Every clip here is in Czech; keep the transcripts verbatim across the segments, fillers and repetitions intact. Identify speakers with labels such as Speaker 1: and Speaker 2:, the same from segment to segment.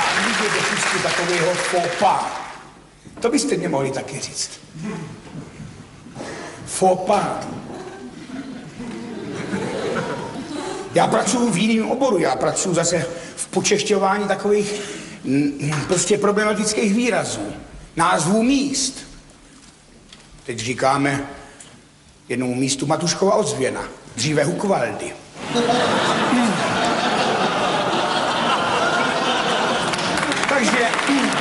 Speaker 1: můžu dopustit takového faux pas. To byste mě mohli taky říct. Faux pas. Já pracuji v jiném oboru, já pracuji zase v počešťování takových m, prostě problematických výrazů, názvů míst. Teď říkáme jednomu místu Matuškova Ozvěna, dříve Hukvaldy. Hmm. Takže... Hmm.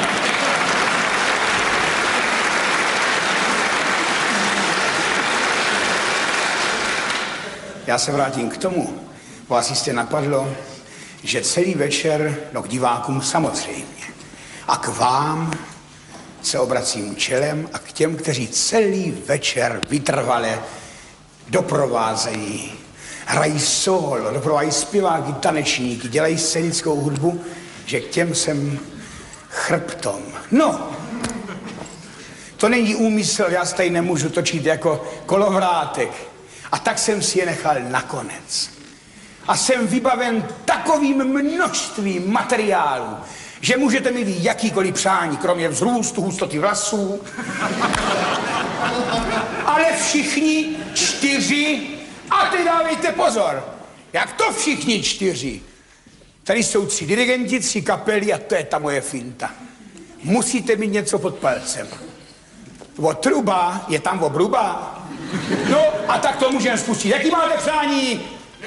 Speaker 1: Já se vrátím k tomu. Vás jistě napadlo, že celý večer, no k divákům samozřejmě, a k vám se obracím čelem a k těm, kteří celý večer vytrvale doprovázejí, hrají solo, doprovázejí zpěváky, tanečníky, dělají scénickou hudbu, že k těm jsem chrbtom. No, to není úmysl, já se tady nemůžu točit jako kolovrátek. A tak jsem si je nechal nakonec. A jsem vybaven takovým množstvím materiálu, že můžete mít jakýkoliv přání, kromě vzrůstu, hustoty vlasů. Ale všichni čtyři, a teď dávejte pozor, jak to všichni čtyři. Tady jsou tři dirigenti, tři kapely a to je ta moje finta. Musíte mít něco pod palcem. O truba je tam obruba. No a tak to můžeme spustit. Jaký máte přání?